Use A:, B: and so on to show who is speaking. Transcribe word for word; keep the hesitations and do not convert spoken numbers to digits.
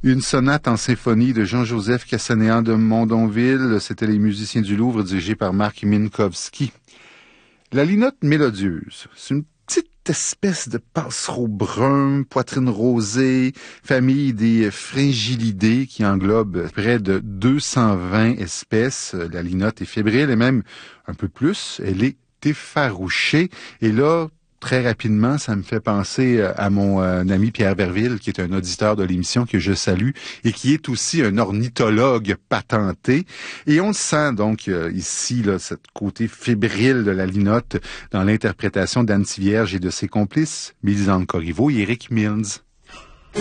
A: Une sonate en symphonie de Jean-Joseph Cassanéan de Mondonville. C'était les musiciens du Louvre dirigés par Marc Minkowski. La linotte mélodieuse, c'est une petite espèce de passereau brun, poitrine rosée, famille des fringillidés qui englobe près de deux cent vingt espèces. La linotte est fébrile et même un peu plus. Elle est effarouchée. Et là, très rapidement, ça me fait penser à mon euh, ami Pierre Verville, qui est un auditeur de l'émission que je salue et qui est aussi un ornithologue patenté. Et on sent donc euh, ici, là, ce côté fébrile de la linotte dans l'interprétation d'Anne Thivierge et de ses complices, Mélisande Corriveau et Éric Mills.